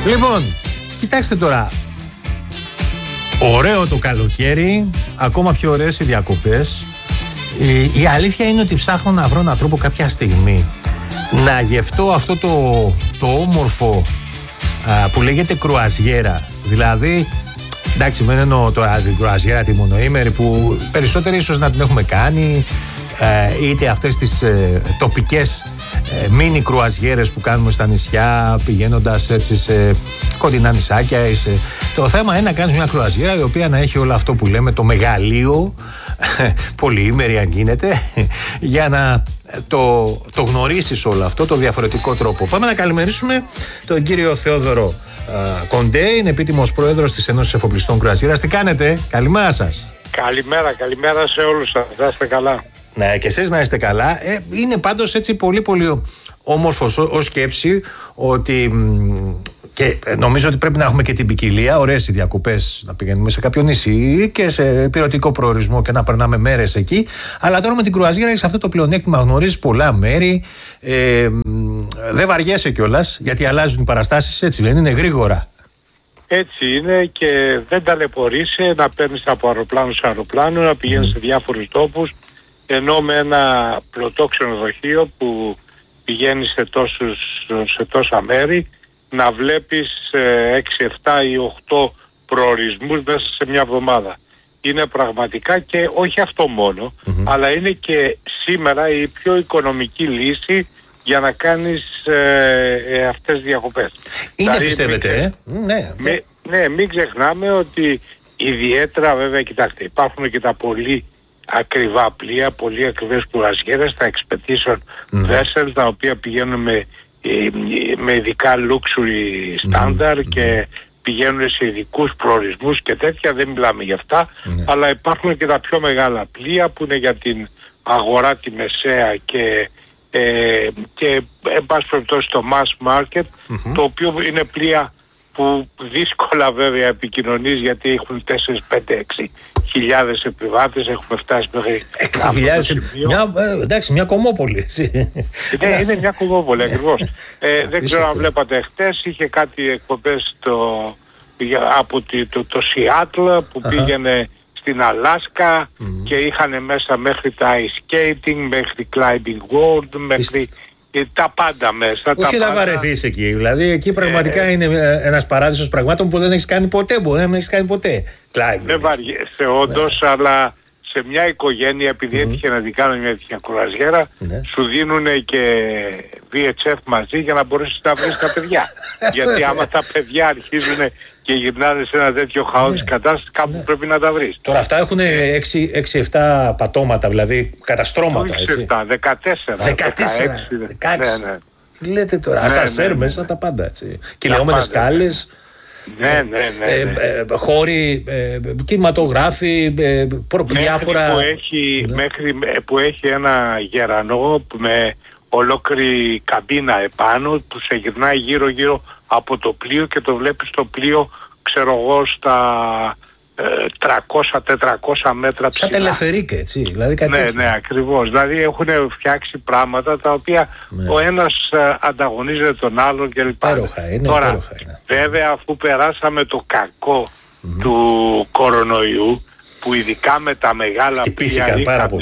Λοιπόν, κοιτάξτε τώρα. Ωραίο το καλοκαίρι, ακόμα πιο ωραίες οι διακοπές. Η αλήθεια είναι ότι ψάχνω να βρω έναν τρόπο κάποια στιγμή να γευτώ αυτό το όμορφο που λέγεται κρουαζιέρα. Δηλαδή, εντάξει, δεν εννοώ τώρα την κρουαζιέρα τη μονοήμερη που περισσότεροι ίσως να την έχουμε κάνει, είτε αυτές τις τοπικές μίνι κρουαζιέρες που κάνουμε στα νησιά πηγαίνοντας έτσι σε κοντινά νησάκια. Το θέμα είναι να κάνεις μια κρουαζιέρα η οποία να έχει όλο αυτό που λέμε το μεγαλείο, πολυήμερη αν γίνεται, για να το γνωρίσεις όλο αυτό το διαφορετικό τρόπο. Πάμε να καλημερίσουμε τον κύριο Θεόδωρο Κοντέ, είναι επίτιμος πρόεδρος της Ένωσης Εφοπλιστών Κρουαζιέρας. Τι κάνετε? Καλημέρα σας. Καλημέρα σε όλους σας. Να είστε καλά. Ναι, και εσείς να είστε καλά. Είναι πάντως έτσι πολύ πολύ όμορφος ως σκέψη ότι και νομίζω ότι πρέπει να έχουμε και την ποικιλία, ωραίες οι διακοπές, να πηγαίνουμε σε κάποιο νησί και σε πειρωτικό προορισμό και να περνάμε μέρες εκεί, αλλά τώρα με την κρουαζιέρα έχεις αυτό το πλεονέκτημα, γνωρίζεις πολλά μέρη, δεν βαριέσαι κιόλας γιατί αλλάζουν οι παραστάσεις, έτσι δεν είναι, γρήγορα. Έτσι είναι και δεν ταλαιπωρείσαι να παίρνεις από αεροπλάνο σε αεροπλάνο, να πηγαίνεις σε διάφορους τόπους, ενώ με ένα πλωτό ξενοδοχείο που πηγαίνεις σε τόσα μέρη να βλέπεις 6, 7 ή 8 προορισμούς μέσα σε μια εβδομάδα. Είναι πραγματικά, και όχι αυτό μόνο, αλλά είναι και σήμερα η πιο οικονομική λύση για να κάνεις αυτές τις διακοπές. Είναι, δηλαδή, πιστεύετε, ναι, μην ξεχνάμε ότι ιδιαίτερα, βέβαια, κοιτάξτε, υπάρχουν και τα πολύ ακριβά πλοία, πολύ ακριβές κρουαζιέρες, τα expedition vessels, τα οποία πηγαίνουν με ειδικά luxury standard και πηγαίνουν σε ειδικούς προορισμούς και τέτοια, δεν μιλάμε για αυτά, αλλά υπάρχουν και τα πιο μεγάλα πλοία που είναι για την αγορά τη μεσαία και εν πάση περιπτώσει το mass market, το οποίο είναι πλοία που δύσκολα βέβαια επικοινωνείς γιατί έχουν 4, 5, 6 χιλιάδες επιβάτες, έχουμε φτάσει μέχρι 6.000, εντάξει, μια κομμόπολη, έτσι. Ναι, είναι μια κομμόπολη ακριβώς. Δεν ξέρω αν βλέπατε χτες, είχε κάτι εκπομπές από το Σιάτλ που πήγαινε στην Αλάσκα και είχαν μέσα μέχρι τα ice skating, μέχρι climbing world, μέχρι τα πάντα μέσα. Όχι να βαρεθείς εκεί, δηλαδή εκεί πραγματικά είναι ένας παράδεισος πραγμάτων που δεν έχεις κάνει ποτέ, μπορεί να μην έχεις κάνει ποτέ. Δεν βαριέσαι όντως, αλλά σε μια οικογένεια, επειδή έτυχε να την κάνω μια τέτοια κρουαζιέρα, σου δίνουν και VHF μαζί για να μπορέσεις να βρεις τα παιδιά. Γιατί άμα τα παιδιά αρχίζουν και γυρνάνε σε ένα τέτοιο χαόδης κατάσταση, κάπου πρέπει να τα βρεις. Τώρα αυτά έχουν 6-7 πατώματα, δηλαδή καταστρώματα. 14. Ναι. Λέτε τώρα, ασανσέρ μέσα τα πάντα, έτσι. Κυλαιόμενες σκάλες. Ναι. Χώροι, κινηματογράφοι, διάφορα. Μέχρι που έχει ένα γερανό με ολόκληρη καμπίνα επάνω που σε γυρνάει γύρω από το πλοίο και το βλέπεις το πλοίο, ξέρω εγώ, στα 300-400 μέτρα ψηλά. Σαν τελεφερίκ, έτσι, δηλαδή κάτι τέτοιο. Ναι, ακριβώς. Δηλαδή έχουν φτιάξει πράγματα τα οποία ο ένας ανταγωνίζεται τον άλλον κλπ. Υπέροχα είναι. Βέβαια, αφού περάσαμε το κακό του κορονοϊού, που ειδικά με τα μεγάλα πλοία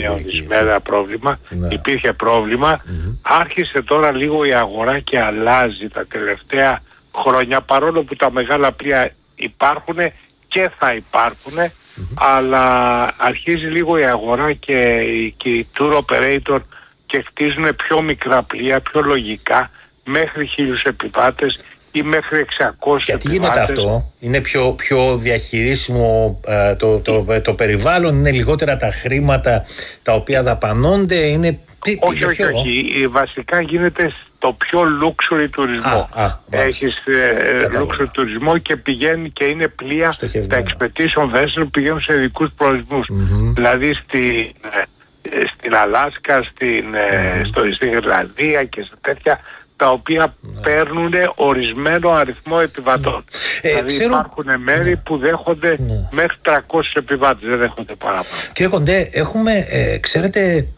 υπήρχε πρόβλημα, άρχισε τώρα λίγο η αγορά και αλλάζει τα τελευταία χρόνια, παρόλο που τα μεγάλα πλοία υπάρχουν και θα υπάρχουν, αλλά αρχίζει λίγο η αγορά και οι tour operator και χτίζουν πιο μικρά πλοία, πιο λογικά, μέχρι 1.000 επιβάτες ή μέχρι 600 Γιατί επιβάτες. γίνεται αυτό, είναι πιο διαχειρίσιμο το περιβάλλον, είναι λιγότερα τα χρήματα τα οποία δαπανώνται, είναι... Όχι, βασικά γίνεται το πιο luxury τουρισμό. Έχεις luxury τουρισμό και πηγαίνει και είναι πλοία, τα expedition vessels που πηγαίνουν σε ειδικούς προορισμούς. Δηλαδή στην Αλάσκα, στην Ιρλανδία και σε τέτοια, τα οποία παίρνουν ορισμένο αριθμό επιβατών. Δηλαδή υπάρχουν μέρη που δέχονται μέχρι 300 επιβάτες, δεν δέχονται παραπάνω. Κύριε Κοντέ, έχουμε, ξέρετε,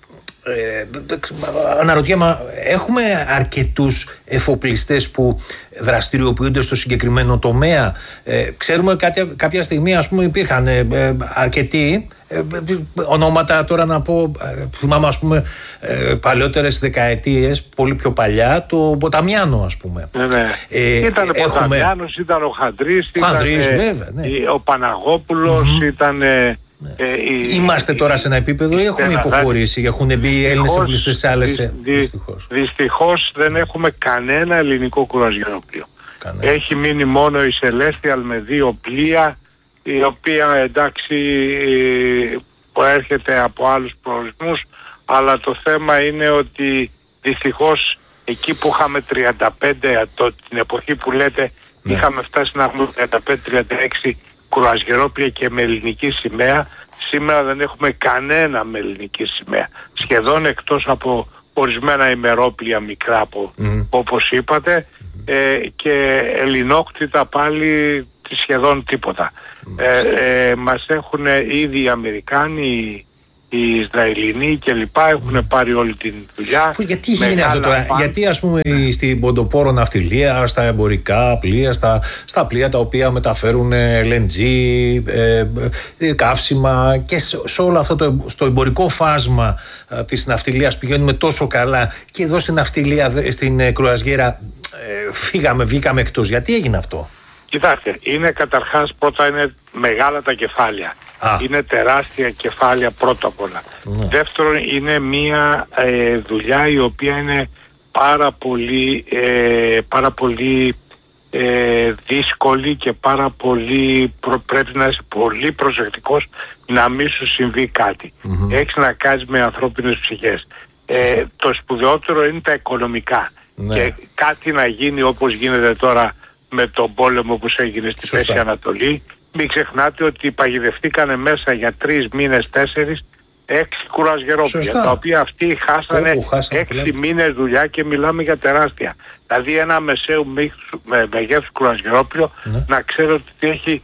αναρωτιέμαι, έχουμε αρκετούς εφοπλιστές που δραστηριοποιούνται στο συγκεκριμένο τομέα? Ξέρουμε κάποια στιγμή, ας πούμε, υπήρχαν αρκετοί ονόματα, τώρα να πω, θυμάμαι, ας πούμε, παλαιότερες δεκαετίες, πολύ πιο παλιά, το Ποταμιάνο, ας πούμε. Ήταν ο Ποταμιάνος, ήταν ο Χαντρής, βέβαια, ναι. Ο Παναγόπουλος, ήταν... Είμαστε τώρα σε ένα επίπεδο ή έχουμε υποχωρήσει, έχουν μπει οι Έλληνες εφοπλιστές σε άλλες? Δυστυχώς δεν έχουμε κανένα ελληνικό κουραζιερόπλοιο. Έχει μείνει μόνο η Celestial με 2 πλοία, η οποία, εντάξει, προέρχεται από άλλους προορισμούς, αλλά το θέμα είναι ότι δυστυχώς εκεί που είχαμε 35, την εποχή που λέτε, είχαμε φτάσει να έχουμε 35-36 κουραζιερόπλοια και με ελληνική σημαία. Σήμερα δεν έχουμε κανένα με ελληνική σημαία. Σχεδόν, εκτός από ορισμένα ημερόπλοια μικρά, όπως είπατε, και ελληνόκτητα πάλι σχεδόν τίποτα. Μας έχουν ήδη οι Αμερικάνοι, οι Ισραηλινοί κλπ. Έχουν πάρει όλη την δουλειά. Γιατί γίνεται αυτό τώρα? Γιατί, ας πούμε, στην ποντοπόρο ναυτιλία, στα εμπορικά πλοία, στα πλοία τα οποία μεταφέρουν LNG, καύσιμα, και σε όλο αυτό στο εμπορικό φάσμα της ναυτιλίας πηγαίνουμε τόσο καλά, και εδώ στην ναυτιλία, στην κρουαζιέρα, βγήκαμε εκτός? Γιατί έγινε αυτό? Κοιτάξτε, είναι καταρχάς, πρώτα είναι μεγάλα τα κεφάλαια. Είναι τεράστια κεφάλαια πρώτα απ' όλα. Δεύτερον, είναι μια δουλειά η οποία είναι πάρα πολύ δύσκολη και πάρα πολύ πρέπει να είσαι πολύ προσεκτικός να μην σου συμβεί κάτι. Έχεις να κάνεις με ανθρώπινες ψυχές. Το σπουδαιότερο είναι τα οικονομικά. Και κάτι να γίνει όπως γίνεται τώρα με τον πόλεμο που έγινε στη Μέση Ανατολή. Μην ξεχνάτε ότι παγιδευτήκανε μέσα για 3 μήνες, 4, 6 κουραζιερόπλοια, τα οποία αυτοί χάσανε 6 μήνες δουλειά, και μιλάμε για τεράστια. Δηλαδή ένα μεσαίου μεγέθους κουραζιερόπλοιο, να ξέρω ότι έχει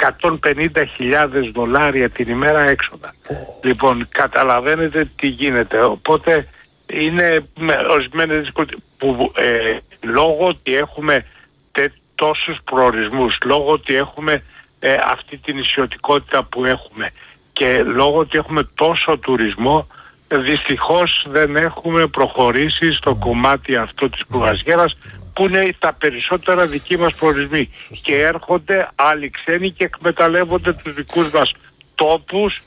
$150,000 την ημέρα έξοδα. Λοιπόν, καταλαβαίνετε τι γίνεται. Οπότε είναι ορισμένες δυσκολίες που λόγω ότι έχουμε τόσους προορισμούς, λόγω ότι έχουμε αυτή την ισιωτικότητα που έχουμε και λόγω ότι έχουμε τόσο τουρισμό, δυστυχώς δεν έχουμε προχωρήσει στο κομμάτι αυτό της κουραζιέρας, που είναι τα περισσότερα δικοί μας προορισμοί. Και έρχονται άλλοι ξένοι και εκμεταλλεύονται τους δικούς μας τόπους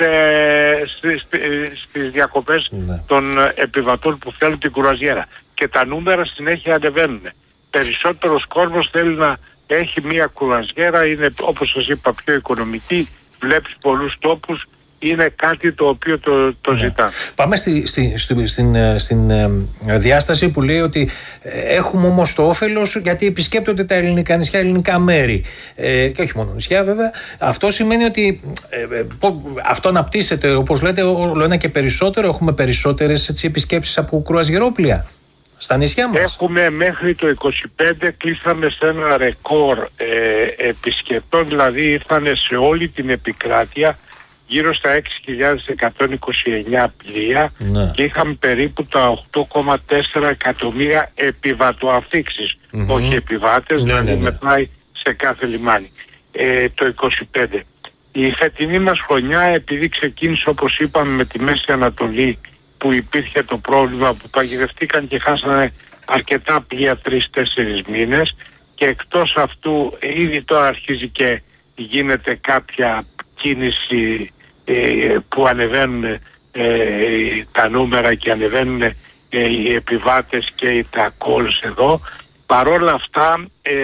στις διακοπές των επιβατών που θέλουν την κουραζιέρα. Και τα νούμερα συνέχεια ανεβαίνουν. Περισσότερος κόσμος θέλει να έχει μια κουραζιέρα, είναι, όπως σας είπα, πιο οικονομική, βλέπεις πολλούς τόπους, είναι κάτι το οποίο το ζητάμε. Πάμε στην διάσταση που λέει ότι έχουμε όμως το όφελος γιατί επισκέπτονται τα ελληνικά νησιά, ελληνικά μέρη, και όχι μόνο νησιά βέβαια. Αυτό σημαίνει ότι αυτό αναπτύσσεται, όπως λέτε, όλο ένα και περισσότερο, έχουμε περισσότερες επισκέψεις από κρουαζιερόπλοια στα νησιά μας. Έχουμε μέχρι το 25 κλείσαμε σε ένα ρεκόρ επισκεπτών, δηλαδή ήρθαν σε όλη την επικράτεια γύρω στα 6.129 πλοία, και είχαμε περίπου τα 8,4 εκατομμύρια επιβατοαφήξεις, όχι επιβάτες, δηλαδή μετράει σε κάθε λιμάνι. Το 25. Η φετινή μας χρονιά, επειδή ξεκίνησε, όπως είπαμε, με τη Μέση Ανατολή, που υπήρχε το πρόβλημα που παγιδευτήκαν και χάσανε αρκετά πλοία 3-4 μήνες, και εκτός αυτού ήδη τώρα αρχίζει και γίνεται κάποια κίνηση που ανεβαίνουν τα νούμερα και ανεβαίνουν οι επιβάτες και τα calls εδώ. Παρόλα αυτά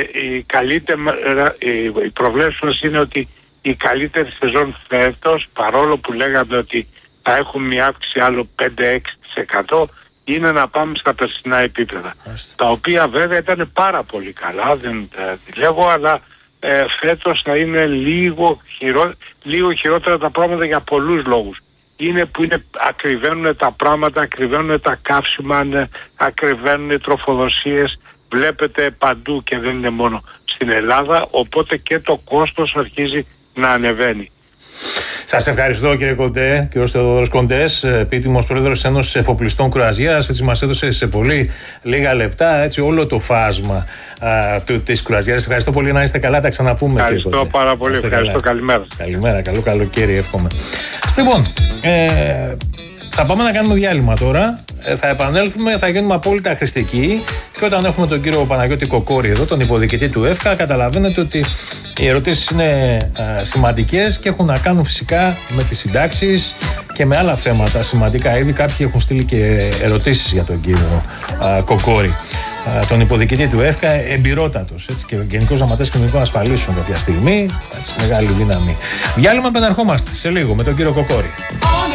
οι προβλέψεις μας είναι ότι η καλύτερη σεζόν φέτος, παρόλο που λέγαμε ότι θα έχουμε μια αύξηση άλλο 5-6%, είναι να πάμε στα περσινά επίπεδα. Τα οποία βέβαια ήταν πάρα πολύ καλά, δεν τη λέγω, αλλά φέτος θα είναι λίγο χειρότερα τα πράγματα για πολλούς λόγους. Είναι που ακριβένουν τα πράγματα, ακριβένουν τα καύσιμα, ακριβένουν οι τροφοδοσίες, βλέπετε παντού και δεν είναι μόνο στην Ελλάδα, οπότε και το κόστος αρχίζει να ανεβαίνει. Σας ευχαριστώ κύριε Κοντέ, κύριος Θεοδωρός Κοντές, επίτιμος πρόεδρος της Ένωσης Εφοπλιστών Κρουαζιέρας. Έτσι μας έδωσε σε πολύ λίγα λεπτά έτσι, όλο το φάσμα της κρουαζιέρας. Ευχαριστώ πολύ, να είστε καλά, τα ξαναπούμε. Ευχαριστώ πάρα πολύ, ευχαριστώ, καλημέρα. Καλημέρα, καλό καλοκαίρι, εύχομαι. Λοιπόν, θα πάμε να κάνουμε διάλειμμα τώρα. Θα επανέλθουμε, θα γίνουμε απόλυτα χρηστικοί και όταν έχουμε τον κύριο Παναγιώτη Κοκόρη εδώ, τον υποδιοικητή του ΕΦΚΑ, καταλαβαίνετε ότι οι ερωτήσεις είναι σημαντικές και έχουν να κάνουν φυσικά με τις συντάξεις και με άλλα θέματα σημαντικά. Ήδη κάποιοι έχουν στείλει και ερωτήσεις για τον κύριο Κοκόρη, τον υποδιοικητή του ΕΦΚΑ, εμπειρότατος έτσι, και γενικός γραμματέας κοινωνικών ασφαλίσεων κάποια στιγμή, έτσι, μεγάλη δύναμη. Διάλειμμα, επαναρχόμαστε σε λίγο με τον κύριο Κοκόρη.